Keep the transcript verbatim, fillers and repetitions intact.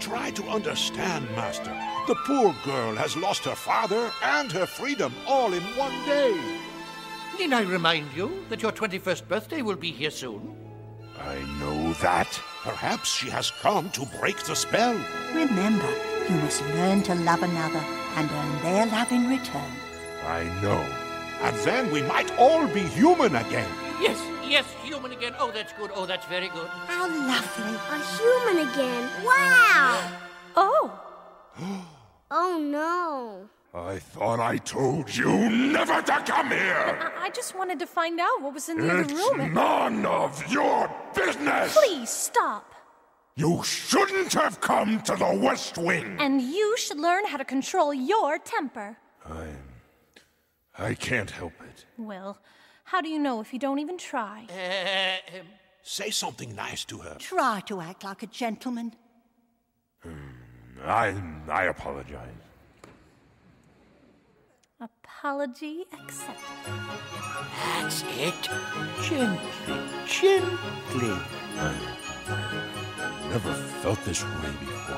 Try to understand, Master. The poor girl has lost her father and her freedom all in one day. Need I remind you that your twenty-first birthday will be here soon? I know that. Perhaps she has come to break the spell. Remember, you must learn to love another and earn their love in return. I know. And then we might all be human again. Yes, yes, human again. Oh, that's good. Oh, that's very good. How lovely. A human again. Wow! Oh. Oh, no. I thought I told you never to come here! I, I just wanted to find out what was in the other room. It's none of your business! Please, stop. You shouldn't have come to the West Wing! And you should learn how to control your temper. I'm... I can't help it. Well, how do you know if you don't even try? Uh, um, Say something nice to her. Try to act like a gentleman. I... I apologize. Apology accepted. that's it. Gently, gently. I never felt this way before.